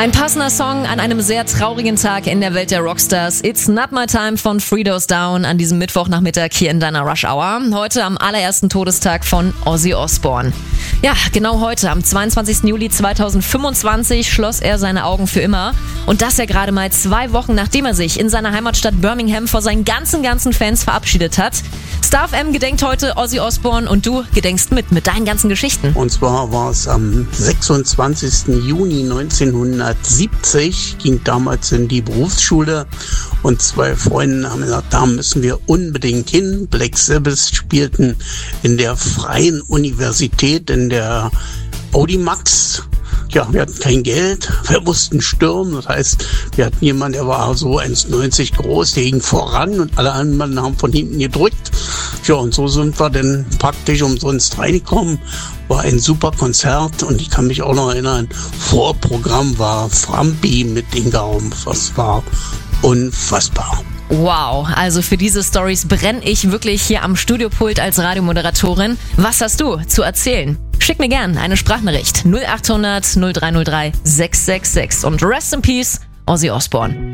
Ein passender Song an einem sehr traurigen Tag in der Welt der Rockstars. It's Not My Time von Three Doors Down an diesem Mittwochnachmittag hier in deiner Rush Hour. Heute am allerersten Todestag von Ozzy Osbourne. Ja, genau heute, am 22. Juli 2025, schloss er seine Augen für immer. Und das ja gerade mal 2 Wochen, nachdem er sich in seiner Heimatstadt Birmingham vor seinen ganzen Fans verabschiedet hat. Star FM gedenkt heute Ozzy Osbourne und du gedenkst mit deinen ganzen Geschichten. Und zwar war es am 26. Juni 1970, ging damals in die Berufsschule und 2 Freunde haben gesagt, da müssen wir unbedingt hin. Black Sabbath spielten in der Freien Universität, in der Audimax. Ja, wir hatten kein Geld, wir mussten stürmen, das heißt, wir hatten jemanden, der war so 1,90 groß, der ging voran und alle anderen haben von hinten gedrückt. Ja, und so sind wir dann praktisch umsonst reingekommen. War ein super Konzert und ich kann mich auch noch erinnern, Vorprogramm war Frampi mit Ingaum, was war unfassbar. Wow, also für diese Storys brenne ich wirklich hier am Studiopult als Radiomoderatorin. Was hast du zu erzählen? Schick mir gern eine Sprachnachricht 0800 0303 666 und Rest in Peace, Ozzy Osbourne.